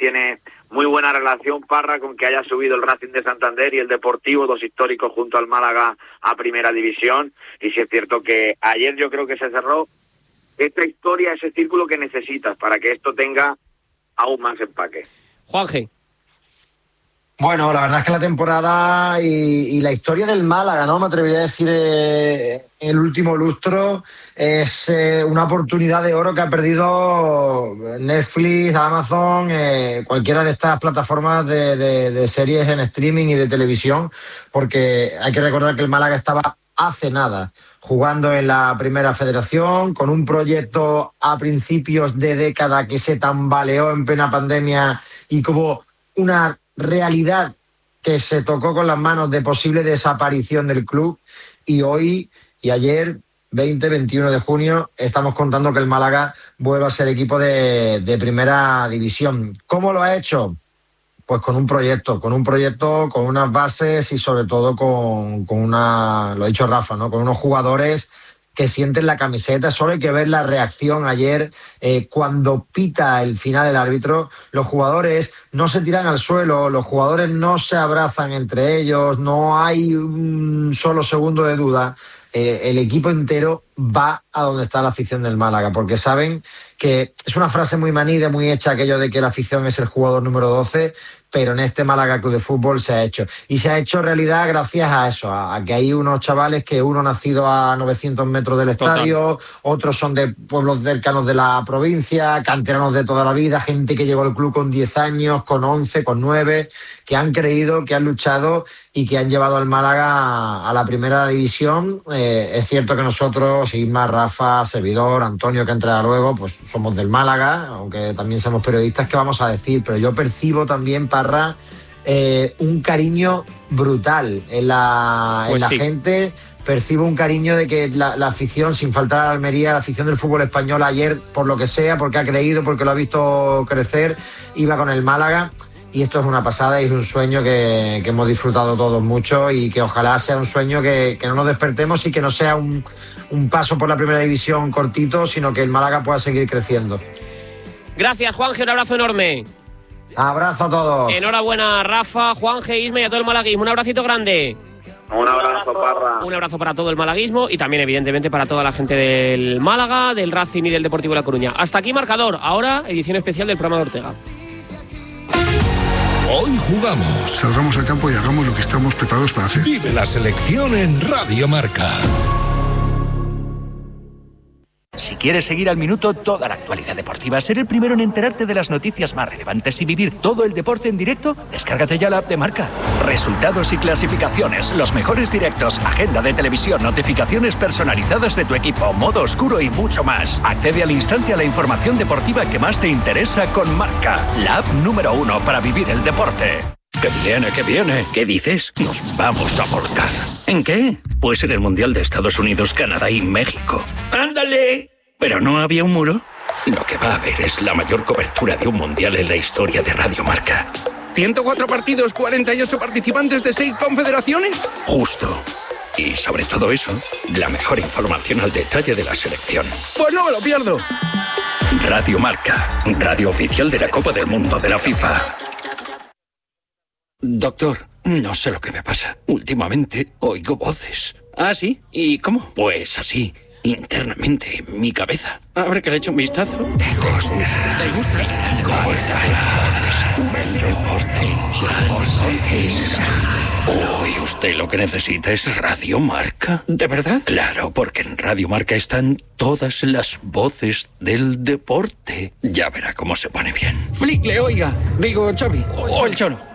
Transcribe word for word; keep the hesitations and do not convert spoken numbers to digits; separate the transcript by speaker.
Speaker 1: tiene muy buena relación, Parra, con que haya subido el Racing de Santander y el Deportivo, dos históricos junto al Málaga a Primera División. Y sí es cierto que ayer yo creo que se cerró esta historia, ese círculo que necesitas para que esto tenga aún más empaque.
Speaker 2: Juanje.
Speaker 3: Bueno, la verdad es que la temporada y, y la historia del Málaga, ¿no? Me atrevería a decir eh, en el último lustro, es eh, una oportunidad de oro que ha perdido Netflix, Amazon, eh, cualquiera de estas plataformas de, de, de series en streaming y de televisión, porque hay que recordar que el Málaga estaba hace nada jugando en la Primera Federación, con un proyecto a principios de década que se tambaleó en plena pandemia y como una realidad que se tocó con las manos de posible desaparición del club, y hoy y ayer, veinte, veintiuno de junio, estamos contando que el Málaga vuelve a ser equipo de, de Primera División. ¿Cómo lo ha hecho? Pues con un proyecto, con un proyecto, con unas bases y sobre todo con, con una, lo ha dicho Rafa, ¿no? Con unos jugadores que sienten la camiseta. Solo hay que ver la reacción ayer eh, cuando pita el final el árbitro. Los jugadores no se tiran al suelo, los jugadores no se abrazan entre ellos, no hay un solo segundo de duda. Eh, el equipo entero va a donde está la afición del Málaga, porque saben que es una frase muy manida, muy hecha, aquello de que la afición es el jugador número doce, pero en este Málaga Club de Fútbol se ha hecho. Y se ha hecho realidad gracias a eso, a, a que hay unos chavales que uno nacido a novecientos metros del estadio, total, otros son de pueblos cercanos de la provincia, canteranos de toda la vida, gente que llegó al club con diez años, con once, con nueve, que han creído, que han luchado y que han llevado al Málaga a la Primera División. Eh, es cierto que nosotros, Isma, Rafa, servidor, Antonio, que entrará luego, pues somos del Málaga, aunque también somos periodistas, ¿qué vamos a decir? Pero yo percibo también, Parra, eh, un cariño brutal en la, pues en la sí. gente. Percibo un cariño de que la, la afición, sin faltar a la Almería, la afición del fútbol español ayer, por lo que sea, porque ha creído, porque lo ha visto crecer, iba con el Málaga. Y esto es una pasada y es un sueño que, que hemos disfrutado todos mucho, y que ojalá sea un sueño que, que no nos despertemos y que no sea un, un paso por la Primera División cortito, sino que el Málaga pueda seguir creciendo.
Speaker 2: Gracias, Juanje, un abrazo enorme.
Speaker 3: Abrazo a todos.
Speaker 2: Enhorabuena, Rafa, Juanje, Isma y a todo el malaguismo. Un abracito grande.
Speaker 1: Un abrazo, Parra.
Speaker 2: Un abrazo para todo el malaguismo y también, evidentemente, para toda la gente del Málaga, del Racing y del Deportivo de La Coruña. Hasta aquí Marcador. Ahora, edición especial del programa de Ortega.
Speaker 4: Hoy jugamos.
Speaker 5: Salgamos al campo y hagamos lo que estamos preparados para hacer.
Speaker 4: Vive la selección en Radio Marca.
Speaker 6: Si quieres seguir al minuto toda la actualidad deportiva, ser el primero en enterarte de las noticias más relevantes y vivir todo el deporte en directo, descárgate ya la app de Marca. Resultados y clasificaciones, los mejores directos, agenda de televisión, notificaciones personalizadas de tu equipo, modo oscuro y mucho más. Accede al instante a la información deportiva que más te interesa con Marca, la app número uno para vivir el deporte.
Speaker 7: ¡Que viene, que viene! ¿Qué dices? Nos vamos a volcar. ¿En qué? Pues en el Mundial de Estados Unidos, Canadá y México. ¡Ándale! ¿Pero no había un muro? Lo que va a haber es la mayor cobertura de un Mundial en la historia de Radio Marca.
Speaker 8: ¿ciento cuatro partidos, cuarenta y ocho participantes de seis confederaciones?
Speaker 7: Justo. Y sobre todo eso, la mejor información al detalle de la selección.
Speaker 8: Pues no me lo pierdo.
Speaker 7: Radio Marca, radio oficial de la Copa del Mundo de la FIFA.
Speaker 8: Doctor, no sé lo que me pasa. Últimamente oigo voces. ¿Ah, sí? ¿Y cómo?
Speaker 7: Pues así, internamente, en mi cabeza.
Speaker 8: A ver que le echo un vistazo.
Speaker 7: ¿Te gusta?
Speaker 8: ¿Te gusta?
Speaker 7: El deporte. Hoy usted lo que necesita es Radio Marca.
Speaker 8: ¿De verdad?
Speaker 7: Claro, porque en Radio Marca están todas las voces del deporte. Ya verá cómo se pone bien.
Speaker 8: Flick le oiga. Digo, Xavi. O el Cholo.